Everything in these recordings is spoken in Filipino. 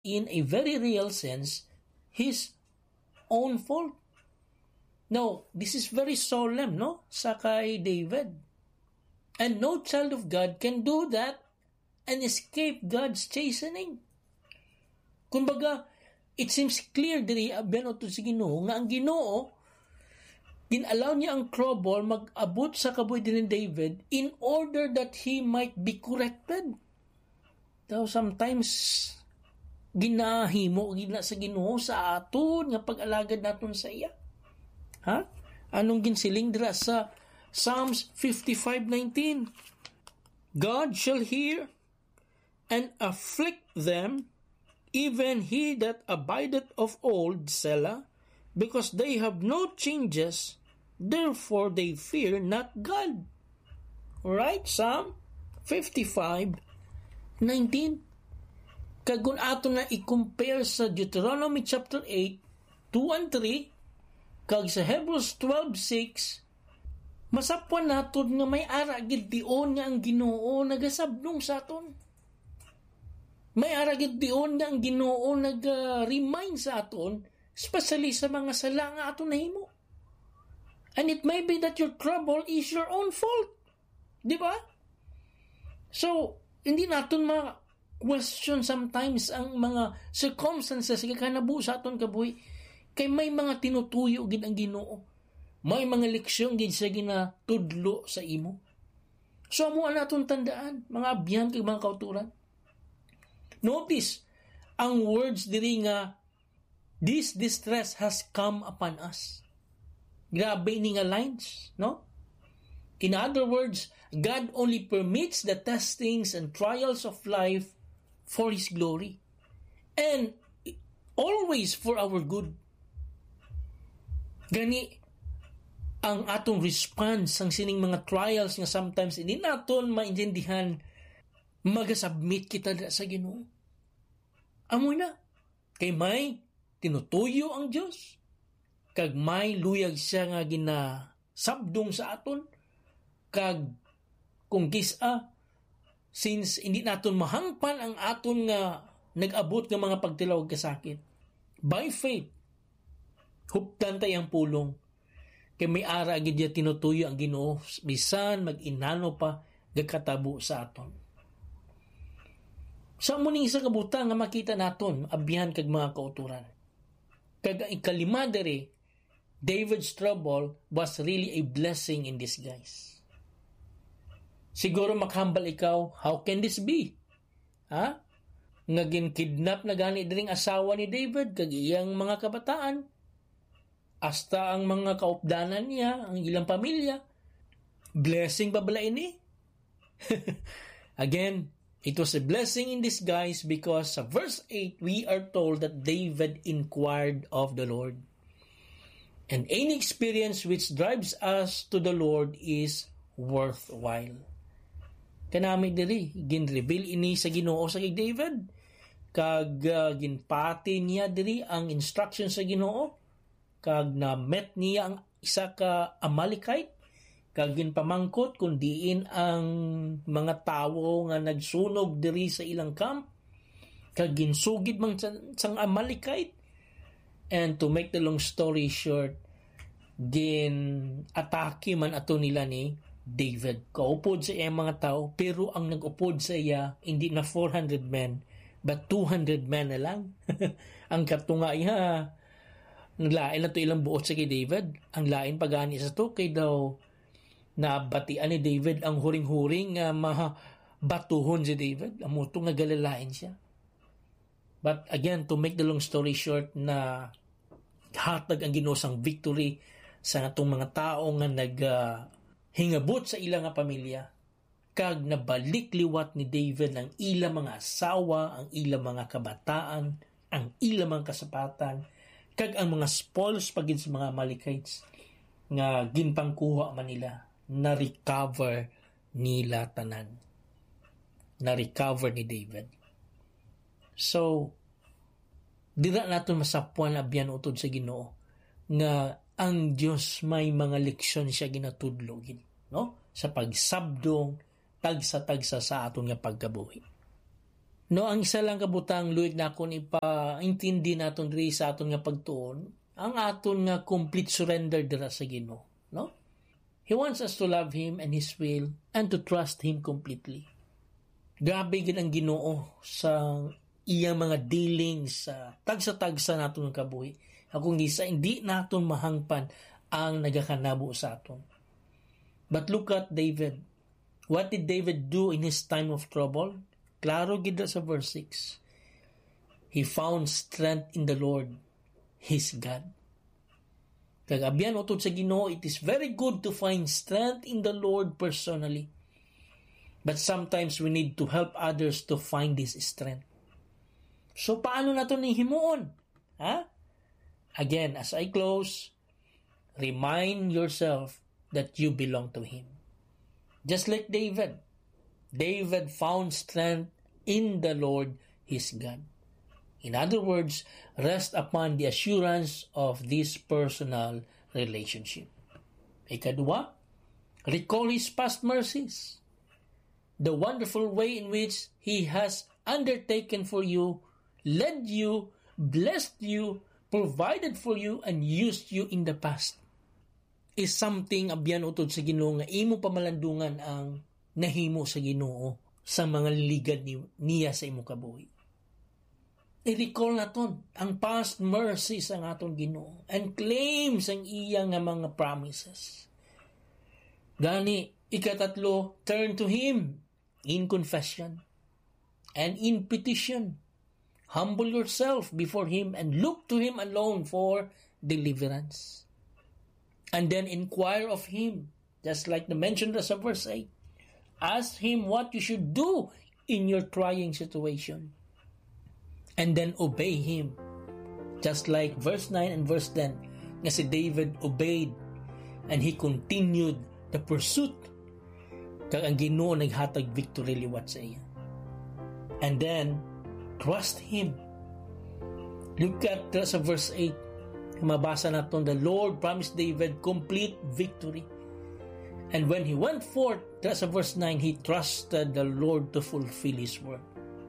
in a very real sense, his own fault. Now, this is very solemn, no? Sa kay David. And no child of God can do that and escape God's chastening. Kumbaga, it seems clear diri abyan to si Ginoo nga ang Ginoo ginalaw niya ang trouble mag-abot sa kabuhi din ni David in order that he might be corrected. So sometimes ginahimo gina sa Ginoo sa aton nga pag-alagad naton sa iya. Ha? Anong ginsiling dira sa Psalms 55:19? God shall hear and afflict them, even he that abideth of old, Selah, because they have no changes, therefore they fear not God. Right? Psalm 55:19. Kagun ato na i-compare sa Deuteronomy chapter 8, 2 and 3, kag sa Hebrews 12:6, masapwan naton nga may ara gid dion nga ang Ginoo nagasabnong sa aton. May ara gid dion nga ang Ginoo nag-remind sa aton, especially sa mga sala nga aton nahimo. And it may be that your trouble is your own fault. Di ba? So, hindi naton ma-question sometimes ang mga circumstances nga kanabu sa aton kabuhi. Kay may mga tinutuyo gid ang Ginoo. May mga leksyon gid sa ginatudlo sa imo. So, amo naton tandaan, mga abyan kay mga kauturan. Notice, ang words diri nga, this distress has come upon us. Grabe ni nga lines, no? In other words, God only permits the testings and trials of life for His glory. And always for our good. Gani, ang atong response ang sining mga trials nga sometimes hindi naton maintindihan, magasubmit kita sa Ginoo. Amoy na. Kay may tinutuyo ang Diyos. Kag may luyag siya nga ginasabdong sa aton. Kag kung kisa, since hindi naton mahangpan ang aton nga nag-abot ng mga pagtilawag kasakit, by faith, huptan tayong pulong. Kay may ara agad niya tinutuyo ang Ginoo, bisan mag-inano pa gagkatabo sa aton. Sa muning isa kabuta nga makita naton abyan kag mga kauturan. Kag ikalima dere, David's trouble was really a blessing in disguise. Siguro makhambal ikaw, how can this be? Ha? Nga kidnap na gani diring asawa ni David kag iyang mga kabataan. Hasta ang mga kaupdanan niya, ang ilang pamilya. Blessing ba bala ini? Again, it was a blessing in disguise because sa verse 8, we are told that David inquired of the Lord. And any experience which drives us to the Lord is worthwhile. Kanami diri, gin-reveal ini sa Ginoo sa kay David. Kag ginpati niya diri ang instruction sa Ginoo. Kag na-met niya ang isa ka Amalekite. Kag ginpamangkot kung diin ang mga tawo nga nagsunog diri sa ilang camp. Kag ginsugid man sang Amalekite. And to make the long story short, atake man ato nila ni David. Kaupod sa iyang mga tao, pero ang nag-upod sa iya, hindi na 400 men, but 200 men na lang. Ang katunga iya, naglain na to ilang buot sa kay David. Ang lain pagani sa to, kay daw nabatian ni David ang huring-huring batuhon si David. Amo to nga galalain siya. But again, to make the long story short, na hatag ang ginosang victory sa natong mga tao nga hingabot sa ilang nga pamilya. Kag nabalik liwat ni David ang ilang mga asawa, ang ilang mga kabataan, ang ilang mga kasapatan, kag ang mga spoils pagin sa mga Amalekites nga ginpangkuha man nila, na-recover nila tanan. Na-recover ni David. So, dira naton masapuan abyan utod sa Ginoo nga ang Dios may mga leksyon siya ginatudlogin, no? Sa pagsabdong tagsa-tagsa sa aton nga pagkabuhi. No, ang isa lang kabutang luig na akong ipaintindi naton diri sa aton nga pagtuon, ang aton nga complete surrender dira sa Ginoo, no? He wants us to love Him and His will and to trust Him completely. Grabe gid ang Ginoo sa iyang mga dealings sa tagsa-tagsa naton nga kabuhi. Akong gisa hindi naton mahangpan ang nagakanabo sa aton. But look at David. What did David do in his time of trouble? Klaro gid sa verse 6. He found strength in the Lord, his God. Kagabian utod sa Ginoo, it is very good to find strength in the Lord personally. But sometimes we need to help others to find this strength. So paano nato ni himuon? Ha? Again, as I close, remind yourself that you belong to Him. Just like David. David found strength in the Lord his God. In other words, rest upon the assurance of this personal relationship. Ikadua, recall His past mercies. The wonderful way in which He has undertaken for you, led you, blessed you, provided for you, and used you in the past is something abyan utod sa Ginoo nga imo pamalandungan ang nahimo sa Ginoo sa mga ligad niya sa imong kabuhi. I-recall naton ang past mercies ang aton Ginoo and claims ang iyang mga promises. Gani, ikatatlo, turn to Him in confession and in petition. Humble yourself before Him and look to Him alone for deliverance. And then inquire of Him, just like the mentioned as of verse 8. Ask Him what you should do in your trying situation. And then obey Him. Just like verse 9 and verse 10, nga si David obeyed and he continued the pursuit. Kag ang Ginoo naghatag victory liwat sa iya. And then, trust Him. Look at sa verse 8, mabasa natin, the Lord promised David complete victory. And when he went forth, sa verse 9, he trusted the Lord to fulfill His word.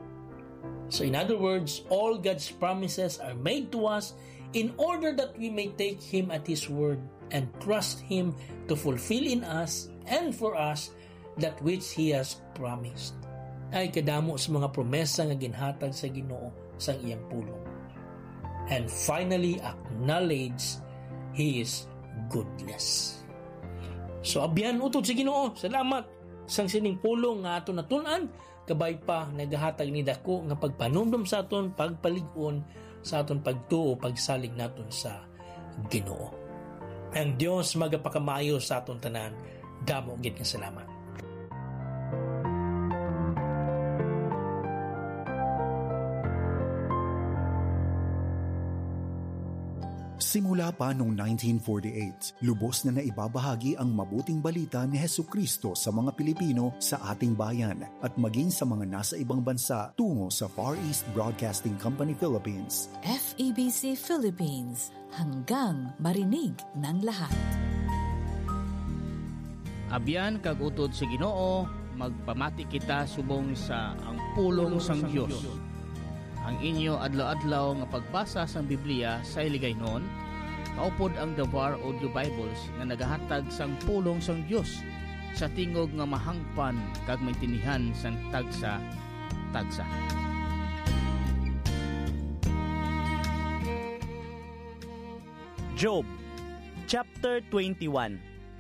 So in other words, all God's promises are made to us in order that we may take Him at His word and trust Him to fulfill in us and for us that which He has promised. Ay kadamo sa mga promesa nga ginhatag sa Ginoo sa iyang pulong. And finally, acknowledge His goodness. So abyan utod sa Ginoo, salamat sang sining pulong nga aton natun-an, kabay pa nagahatag ni dako nga pagpanumdum sa aton pagpalig-on sa aton pagtuo pagsalig naton sa Ginoo. Ang Dios magapakamayo sa aton tanan. Damo gid nga salamat. Simula pa noong 1948, lubos na naibabahagi ang mabuting balita ni Hesukristo sa mga Pilipino sa ating bayan at maging sa mga nasa ibang bansa tungo sa Far East Broadcasting Company Philippines. FEBC Philippines, hanggang marinig ng lahat. Abyan kag utod sa Ginoo, magpamati kita subong sa ang pulong sang Dios. Ang inyo adlaw-adlaw nga pagbasa sang Biblia sa iligaynon, kaupod ang The Var Audio Bibles nga nagahatag sang pulong sang Dios sa tingog nga mahangpan kag maintinihan sang tagsa-tagsa. Job, chapter 21.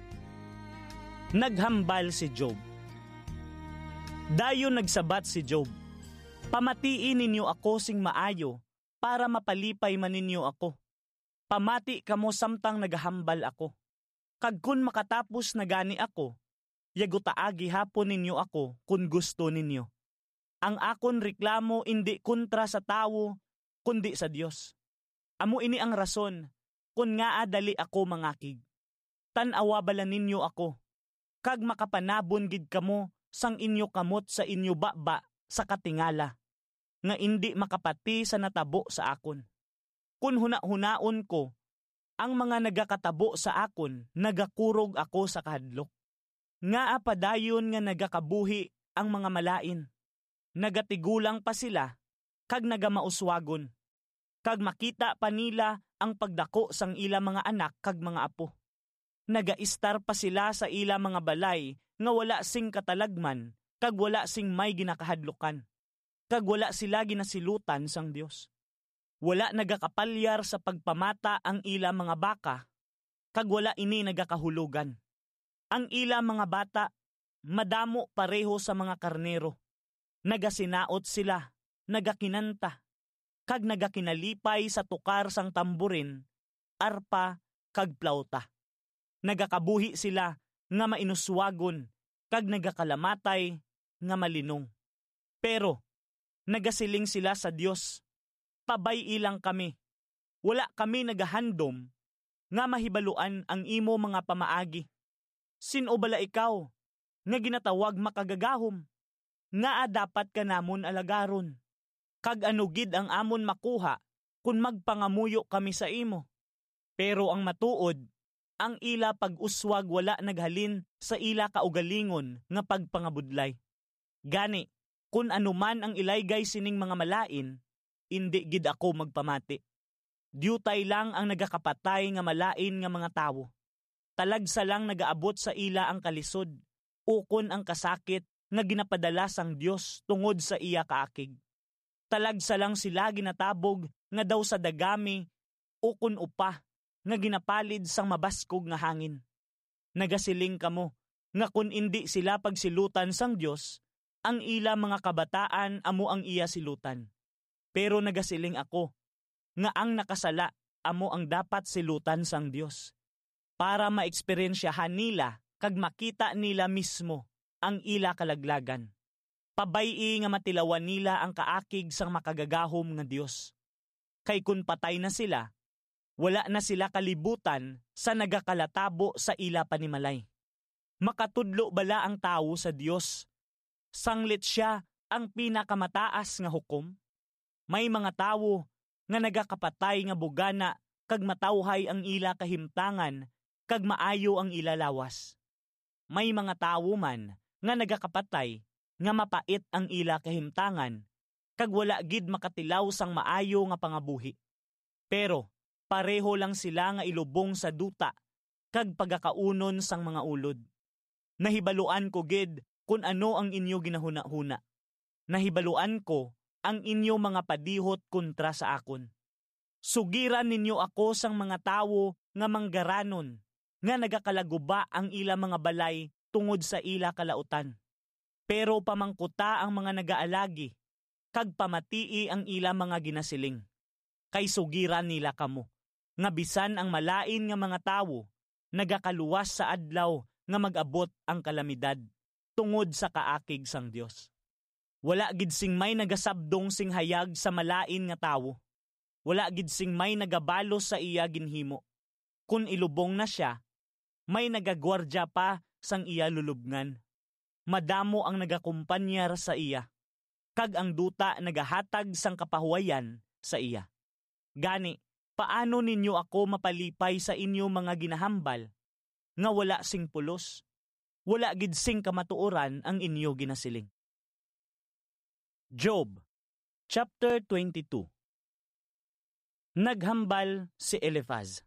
Naghambal si Job. Dayon nagsabat si Job, pamatiin ninyo ako sing maayo, para mapalipay man ninyo ako. Pamati kamo samtang naghambal ako. Kag kun makatapos na gani ako, yagutaagi hapon ninyo ako kun gusto ninyo. Ang akon reklamo indi kontra sa tawo, kundi sa Dios. Amo ini ang rason, kun nga adali ako mangakig. Tan-awa bala ninyo ako, kag makapanabon gid kamo sang inyo kamot sa inyo baba sa katingala, nga indi makapati sa natabo sa akon. Kun huna-hunaon ko, ang mga nagakatabo sa akon, nagakurog ako sa kahadlok. Nga apadayon nga nagakabuhi ang mga malain. nagatigulang pa sila, kag nagamauswagon. Kag makita pa nila ang pagdako sang ila mga anak kag mga apo. Nagaistar pa sila sa ila mga balay nga wala sing katalagman, kag wala sing may ginakahadlukan. Kag wala sila ginasilutan sang Dios. Wala nagakapalyar sa pagpamata ang ila mga baka, kag wala ini nagakahulugan. Ang ila mga bata, madamo pareho sa mga karnero. Nagasinaot sila, nagakinanta, kag nagakinalipay sa tukar sang tamburin, arpa, kag plauta. Nagakabuhi sila nga mainuswagon, kag nagakalamatay nga malinong. Pero, nagasiling sila sa Dios, pabay ilang kami. Wala kami nagahandom, nga mahibaluan ang imo mga pamaagi. Sino bala ikaw, nga ginatawag makagagahom, nga dapat ka namon alagaron. Kag anugid ang amon makuha, kung magpangamuyo kami sa imo. Pero ang matuod, ang ila pag-uswag wala naghalin sa ila kaugalingon nga pagpangabudlay. Gani, kung anuman ang ilaygay sining mga malain, hindi gid ako magpamati. Diyutay lang ang nagakapatay nga malain nga mga tawo. Talagsa lang nagaabot sa ila ang kalisod, ukon ang kasakit nga ginapadala sang Dios tungod sa iya kaakig. Talagsa lang sila ginatabog nga daw sa dagami, ukon upa, nga ginapalid sang mabaskog nga hangin. Nagasiling kamo, nga kun indi sila pagsilutan sang Dios, ang ila mga kabataan amo ang iya silutan. Pero nagasiling ako, nga ang nakasala amo ang dapat silutan sang Dios. Para maeksperiensyahan nila, kag makita nila mismo, ang ila kalaglagan. Pabayi nga matilawan nila ang kaakig sang makagagahom nga Dios. Kay kun patay na sila, wala na sila kalibutan sa nagakalatabo sa ila panimalay. Makatudlo bala ang tawo sa Dios? Sanglit siya ang pinakamataas nga hukom? May mga tawo nga nagakapatay nga bugana kag matawhay ang ila kahimtangan kag maayo ang ila lawas. May mga tawo man nga nagakapatay nga mapait ang ila kahimtangan kag wala gid makatilaw sang maayo nga pangabuhi. Pero pareho lang sila nga ilubong sa duta kag pagakaunon sang mga ulod. Nahibaluan ko gid kun ano ang inyo ginahuna-huna. Nahibaluan ko ang inyo mga padihot kontra sa akon. Sugiran ninyo ako sang mga tawo nga manggaranon nga nagakalaguba ang ila mga balay tungod sa ila kalautan. Pero pamangkuta ang mga nagaalagi, kag pamatii ang ila mga ginasiling. Kay sugiran nila kamo, nga bisan ang malain nga mga tawo, nagakaluwas sa adlaw nga mag-abot ang kalamidad, tungod sa kaakig sang Dios. Wala gid sing may nagasabdong sing hayag sa malain nga tawo. Wala gid sing may nagabalos sa iya ginhimo. Kun ilubong na siya, may nagagwardya pa sang iya lulubngan. Madamo ang nagakumpanyar sa iya, kag ang duta nagahatag sang kapahuwayan sa iya. Gani, paano ninyo ako mapalipay sa inyo mga ginahambal, nga wala sing pulos, wala gid sing kamatuoran ang inyo ginasiling. Job, chapter 22. Naghambal si Eliphaz.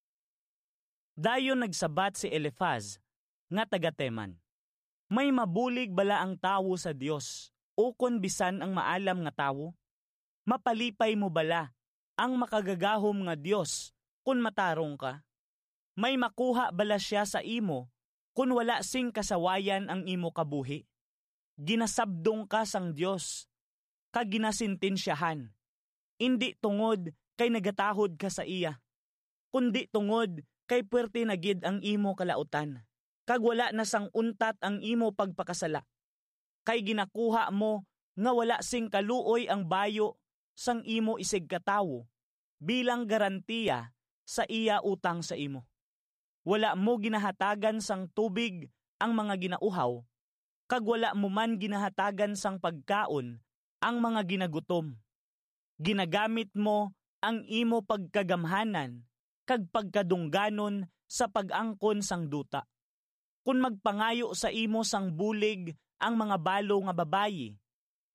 Dayon nagsabat si Eliphaz, nga taga-Teman. May mabulig bala ang tawo sa Dios, ukon bisan ang maalam nga tawo? Mapalipay mo bala ang makagagahom nga Dios kun matarong ka? May makuha bala siya sa imo kun wala sing kasawayan ang imo kabuhi? Ginasabdong ka sang Dios, kag ginasintensyahan. Indi tungod kay nagatahod ka sa iya, kundi tungod kay puwerte na gid ang imo kalautan. Kag wala na sang untat ang imo pagpakasala. Kay ginakuha mo nga wala sing kaluoy ang bayo sang imo isig katawo bilang garantiya sa iya utang sa imo. Wala mo ginahatagan sang tubig ang mga ginauhaw, kag wala mo man ginahatagan sang pagkaon ang mga ginagutom. Ginagamit mo ang imo pagkagamhanan kag pagkadungganon sa pag-angkon sang duta. Kung magpangayo sa imo sang bulig ang mga balo nga babayi,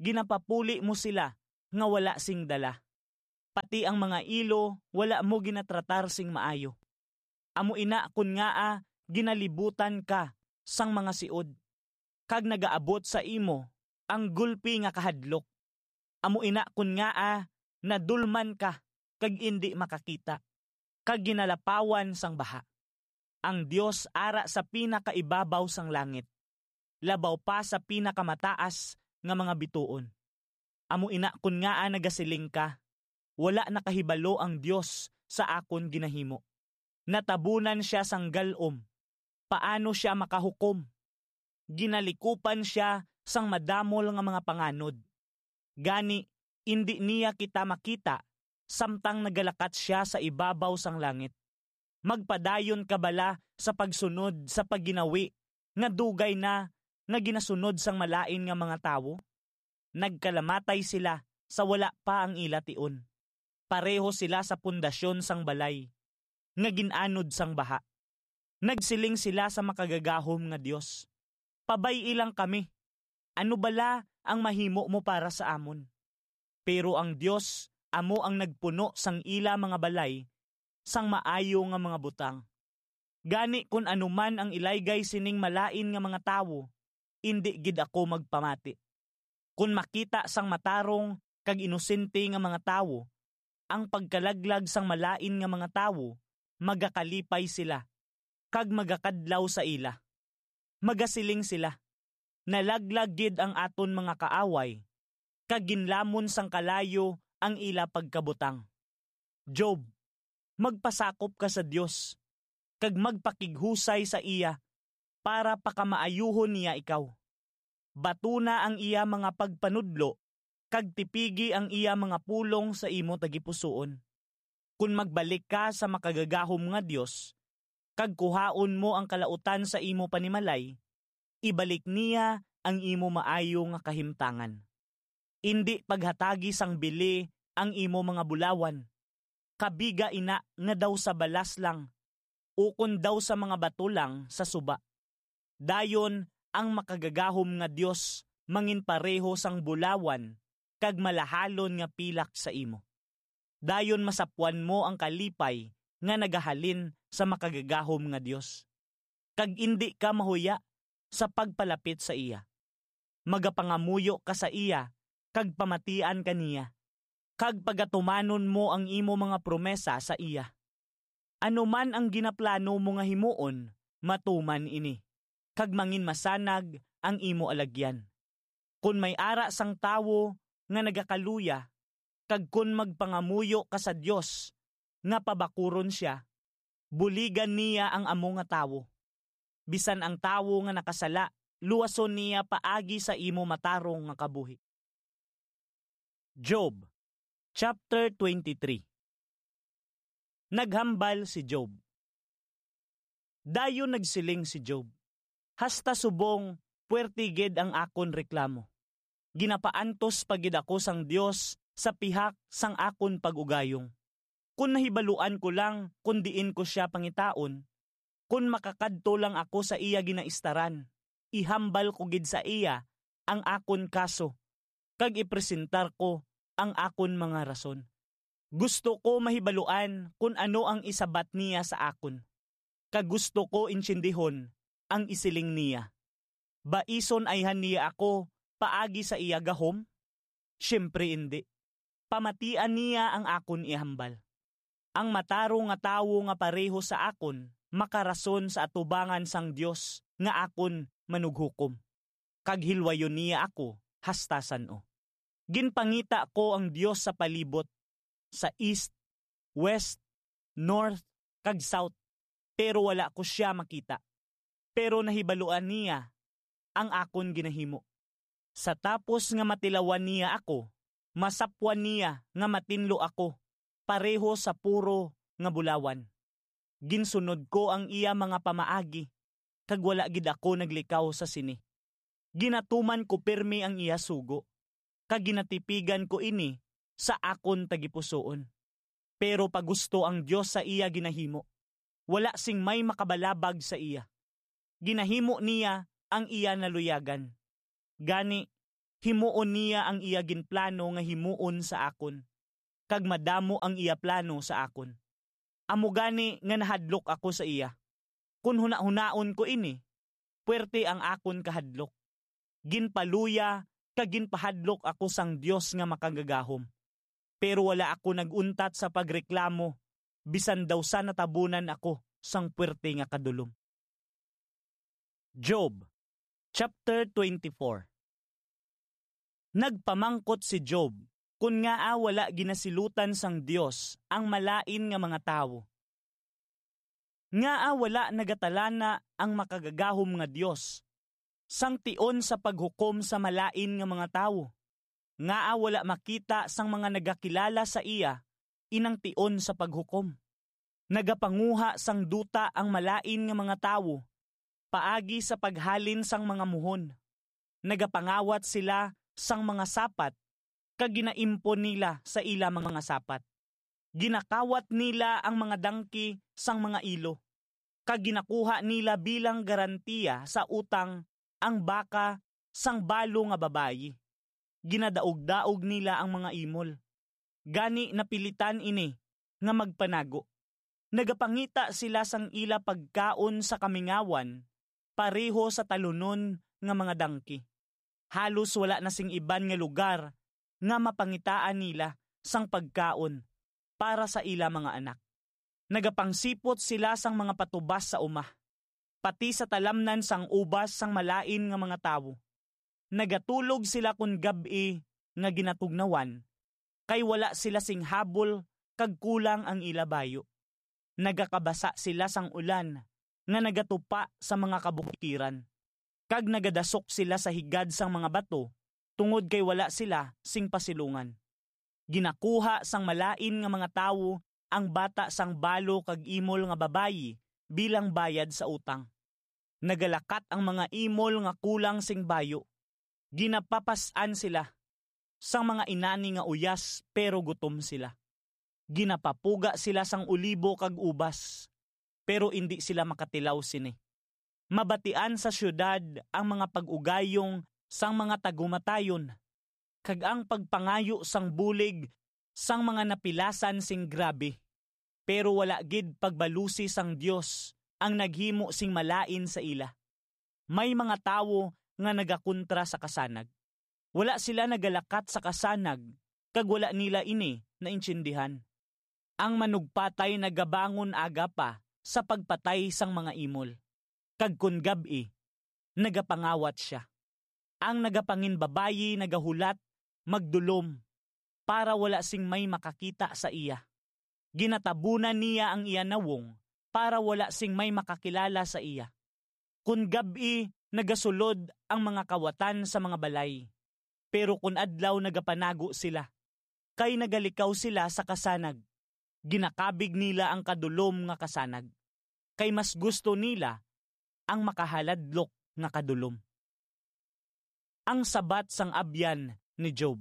ginapapuli mo sila nga wala sing dala. Pati ang mga ilo, wala mo ginatratar sing maayo. Amo ina kun nga ginalibutan ka sang mga siod, kag nagaabot sa imo ang gulpi nga kahadlok. Amo ina kun nga nadulman ka kag indi makakita, kag ginalapawan sang baha. Ang Dios ara sa pinakaibabaw sang langit, labaw pa sa pinakamataas nga mga bituon. Amo ina kun nga nagasiling ka, wala nakahibalo ang Dios sa akon ginahimo. Natabunan siya sang galom, paano siya makahukom? Ginalikupan siya sang madamol nga mga panganod. Gani, indi niya kita makita, samtang nagalakat siya sa ibabaw sang langit. Magpadayon ka bala sa pagsunod sa pagginawi, nga dugay na nga ginasunod sang malain nga mga tawo? Nagkalamatay sila sa wala pa ang ilation. Pareho sila sa pundasyon sang balay, nga ginanod sang baha. Nagsiling sila sa makagagahom nga Dios. Pabay ilang kami, ano bala ang mahimo mo para sa amon? Pero ang Dios, amo ang nagpuno sang ila mga balay, sang maayo nga mga butang. Gani kun anuman ang ilaygay sining malain nga mga tawo, indi gid ako magpamati. Kun makita sang matarong kag inosente nga mga tawo, ang pagkalaglag sang malain nga mga tawo, magakalipay sila, kag magakadlaw sa ila. Magasiling sila, nalaglag gid ang aton mga kaaway, kag ginlamon sang kalayo ang ila pagkabutang. Job, magpasakop ka sa Dios, kag magpakighusay sa iya, para pakamaayuhon niya ikaw. Batuna ang iya mga pagpanudlo, kag tipigi ang iya mga pulong sa imo tagipusoon. Kung magbalik ka sa makagagahom nga Dios, kag kuhaon mo ang kalautan sa imo panimalay, ibalik niya ang imo maayo nga kahimtangan. Indi paghatagi sang bili ang imo mga bulawan, kabiga ina nga daw sa balas lang, ukon daw sa mga bato lang sa suba. Dayon ang makagagahom nga Dios mangin pareho sang bulawan, kag malahalon nga pilak sa imo. Dayon masapuan mo ang kalipay nga nagahalin sa makagagahom nga Dios. Kag indi ka mahuya sa pagpalapit sa iya. Magapangamuyo ka sa iya, kag pamatian ka niya. Kag pagatumanon mo ang imo mga promesa sa iya. Ano man ang ginaplano mo nga himuon, matuman ini. Kag mangin masanag ang imo alagyan. Kun may ara sang tawo nga nagakaluya, kag kun magpangamuyo ka sa Dios, nga pabakuron siya, buligan niya ang amo nga tawo. Bisan ang tawo nga nakasala, luwason niya paagi sa imo matarong nga kabuhi. Job, chapter 23. Naghambal si Job. Dayon nagsiling si Job, hasta subong puwertigid ang akon reklamo. Ginapaantos pagid ako sang Dios sa pihak sang akon pag-ugayong. Kun nahibaluan ko lang kun diin ko siya pangitaon, kun makakadto lang ako sa iya ginaistaran, ihambal ko gid sa iya ang akon kaso, kag ipresentar ko ang akon mga rason. Gusto ko mahibaluan kun ano ang isabat niya sa akon, kag gusto ko insyendihon ang isiling niya. Baison ayhan niya ako paagi sa iya gahom? Siyempre hindi. Pamatian niya ang akon ihambal. Ang mataro nga tawo nga pareho sa akon, makarason sa atubangan sang Dios nga akon manughukom. Kag hilwayon niya ako, hastasan o. Ginpangita ko ang Dios sa palibot, sa east, west, north, kag south, pero wala ko siya makita. Pero nahibaluan niya ang akon ginahimo. Sa tapos nga matilawan niya ako, masapwan niya nga matinlo ako, pareho sa puro nga bulawan. Ginsunod ko ang iya mga pamaagi, kag wala gid ako naglikaw sa sini. Ginatuman ko pirmi ang iya sugo, kag ginatipigan ko ini sa akon tagipusoon. Pero pagusto ang Dios sa iya ginahimo, wala sing may makabalabag sa iya. Ginahimo niya ang iya naluyagan. Gani, himuon niya ang iya ginplano nga himuon sa akon, kag madamo ang iya plano sa akon. Amo gani nga nahadlok ako sa iya. Kun huna-hunaon ko ini, puwerte ang akon kahadlok. Ginpaluya kag ginpahadlok ako sang Dios nga makagagahom. Pero wala ako naguntat sa pagreklamo, bisan daw sa natabunan ako sang puwerte nga kadulom. Job, chapter 24. Nagpamangkot si Job, kun nga wala ginasilutan sang Dios ang malain nga mga tawo. Nga wala nagatalana ang makagagahom nga Dios, sang tion sa paghukom sa malain nga mga tawo. Nga wala makita sang mga nagakilala sa iya, inang tion sa paghukom. Nagapanguha sang duta ang malain nga mga tawo, paagi sa paghalin sang mga muhon. Nagapangawat sila sang mga sapat, kag ginaimpon nila sa ila mga sapat. Ginakawat nila ang mga dangki sang mga ilo, kag ginakuha nila bilang garantiya sa utang ang baka sang balo nga babayi. Ginadaog-daog nila ang mga imol. Gani napilitan ini nga magpanago. Nagapangita sila sang ila pagkaon sa kamingawan, pareho sa talunon nga mga dangki. Halos wala na sing iban nga lugar nga mapangitaan nila sang pagkaon para sa ila mga anak. Nagapangsipot sila sang mga patubas sa umah, pati sa talamnan sang ubas sang malain nga mga tawo. Nagatulog sila kun gabi nga ginatugnawan, kay wala sila sing habol kag kulang ang ila bayo. Nagakabasa sila sang ulan nga nagatupa sa mga kabukiran, kag nagadasok sila sa higad sang mga bato tungod kay wala sila sing pasilungan. Ginakuha sang malain nga mga tawo ang bata sang balo kag imol nga babayi bilang bayad sa utang. Nagalakat ang mga imol nga kulang sing bayo. Ginapapasan sila sang mga inani nga uyas pero gutom sila. Ginapapuga sila sang ulibo kag ubas, pero hindi sila makatilaw sini. Mabatian sa syudad ang mga pag-ugayong sang mga tagumatayon, kag ang pagpangayo sang bulig sang mga napilasan sing grabe. Pero wala gid pagbalusi sang Dios ang naghimo sing malain sa ila. May mga tawo nga nagakontra sa kasanag. Wala sila nagalakat sa kasanag, kag wala nila ini naintindihan. Ang manugpatay nagabangon aga pa sa pagpatay sang mga imol. Kag kun gabi, nagapangawat siya. Ang nagapangin babayi nagahulat, magdulom, para wala sing may makakita sa iya. Ginatabunan niya ang iya nawong, para wala sing may makakilala sa iya. Kun gabi, nagasulod ang mga kawatan sa mga balay. Pero kun adlaw nagapanago sila, kay nagalikaw sila sa kasanag. Ginakabig nila ang kadulom nga kasanag, kay mas gusto nila ang makahaladlok nga kadulom. Ang sabat sang abyan ni Job.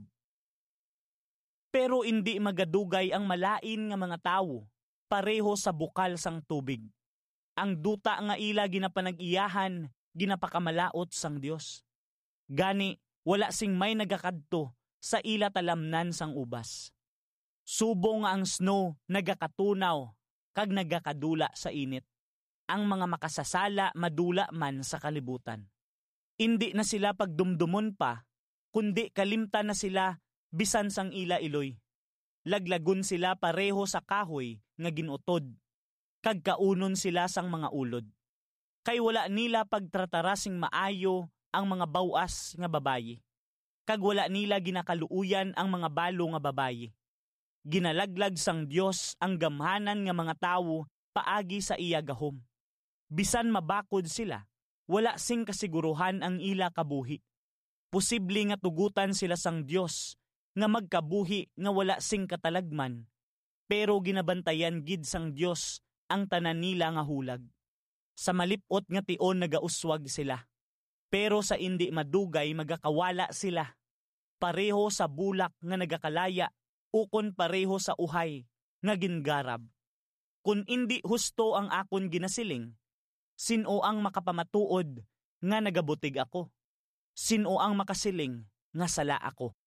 Pero hindi magadugay ang malain nga mga tawo, pareho sa bukal sang tubig. Ang duta nga ila ginapanag-iyahan, ginapakamalaot sang Dios. Gani, wala sing may nagakadto sa ila talamnan sang ubas. Subong nga ang snow nagakatunaw, kag nagakadula sa init. Ang mga makasasala madula man sa kalibutan. Hindi na sila pagdumdumon pa, kundi kalimtan na sila bisan sang ila iloy. Laglagon sila pareho sa kahoy nga ginutod, kag kaunon sila sang mga ulod. Kay wala nila pagtratarasing maayo ang mga bawas nga babayi, kag wala nila ginakaluuyan ang mga balo nga babayi. Ginalaglag sang Dios ang gamhanan nga mga tawo paagi sa iya gahom. Bisan mabakod sila, wala sing kasiguruhan ang ila kabuhi. Posible nga tugutan sila sang Dios nga magkabuhi nga wala sing katalagman, pero ginabantayan gid sang Dios ang tanan nila nga hulag. Sa malipot nga tion nagauswag sila, pero sa indi madugay magakawala sila. Pareho sa bulak nga nagakalaya, ukon pareho sa uhay nga gingarab. Kun indi husto ang akon ginasiling, sino ang makapamatuod nga nagabutig ako? Sino ang makasiling nga sala ako.